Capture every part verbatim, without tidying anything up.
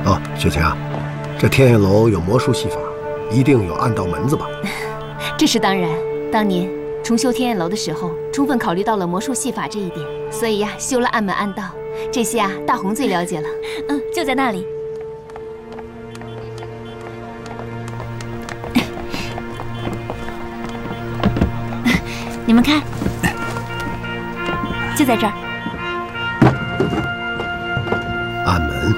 哦，雪晴啊，这天眼楼有魔术戏法，一定有暗道门子吧？ 这是当然。当年重修天眼楼的时候，充分考虑到了魔术戏法这一点，所以呀，修了暗门暗道。这些啊，大红最了解了。 嗯，就在那里。你们看，就在这儿。 暗门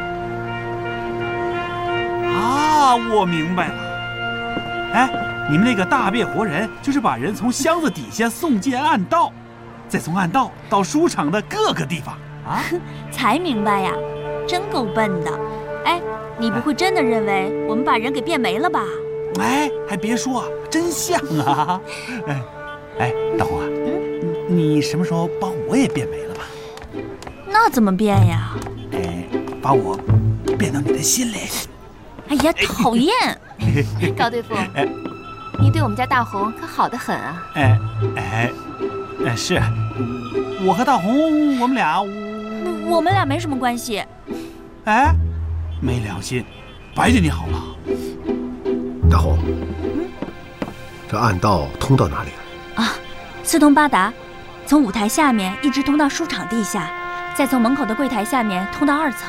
啊，我明白了。哎，你们那个大变活人，就是把人从箱子底下送进暗道，再从暗道到书场的各个地方啊。 才明白呀，真够笨的。哎，你不会真的认为我们把人给变没了吧？ 哎，还别说，真像啊。哎。哎，大红啊，嗯，你什么时候把我也变没了吧？ 那怎么变呀？ 哎，把我变到你的心里。 哎呀，讨厌！ 高队副，哎，你对我们家大红可好得很啊。 哎哎哎，是，我和大红，我们俩， 我们俩没什么关系。 哎，没良心，白对你好了。 大红，嗯，这暗道通到哪里了？ 啊，四通八达，从舞台下面一直通到书场地下，再从门口的柜台下面通到二层。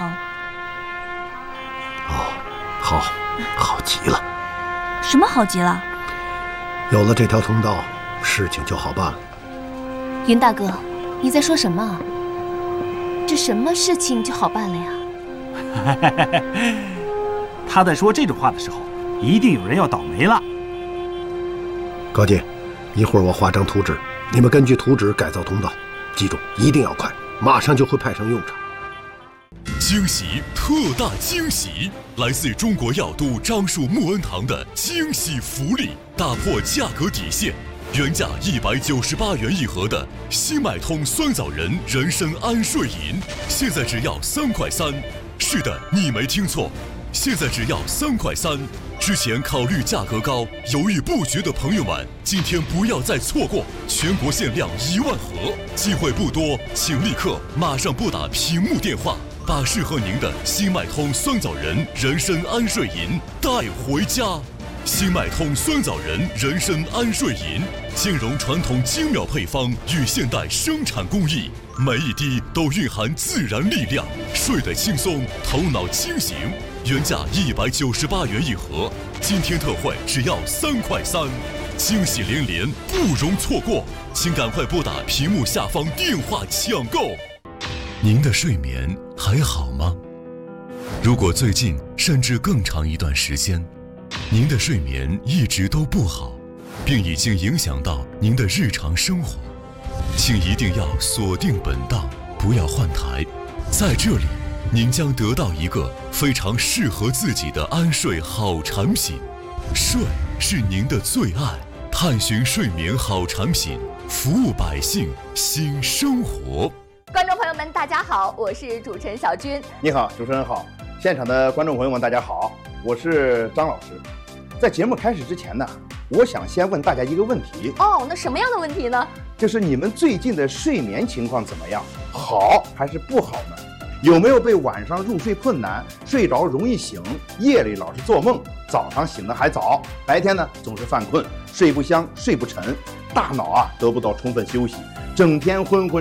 哦，好，好极了。 什么好极了？ 有了这条通道，事情就好办了。 云大哥，你在说什么？这什么事情就好办了呀？ 他在说这种话的时候，一定有人要倒霉了。 高进。一会儿我画张图纸，你们根据图纸改造通道，记住一定要快，马上就会派上用场。 惊喜，特大惊喜！来自中国药都樟树木恩堂的惊喜福利，打破价格底线，原价一百九十八元一盒的新脉通酸枣仁人参安睡饮，现在只要三块三。是的，你没听错，现在只要三块三。之前考虑价格高、犹豫不决的朋友们，今天不要再错过，全国限量一万盒，机会不多，请立刻马上拨打屏幕电话，把适合您的新脉通酸枣仁人参安睡饮带回家。新脉通酸枣仁人参安睡饮兼容传统精妙配方与现代生产工艺，每一滴都蕴含自然力量，睡得轻松，头脑清醒。原价一百九十八元一盒，今天特惠只要三块三，惊喜连连，不容错过，请赶快拨打屏幕下方电话抢购。您的睡眠还好吗？如果最近甚至更长一段时间，您的睡眠一直都不好，并已经影响到您的日常生活，请一定要锁定本档，不要换台。在这里，您将得到一个非常适合自己的安睡好产品。睡是您的最爱，探寻睡眠好产品，服务百姓，新生活。 观众朋友们，大家好，我是主持人小军。 你好，主持人好，现场的观众朋友们，大家好，我是张老师。在节目开始之前呢，我想先问大家一个问题。 哦，那什么样的问题呢？ 就是你们最近的睡眠情况怎么样？好还是不好呢？有没有被晚上入睡困难、睡着容易醒、夜里老是做梦、早上醒得还早、白天呢总是犯困、睡不香、睡不沉，大脑啊得不到充分休息，整天昏昏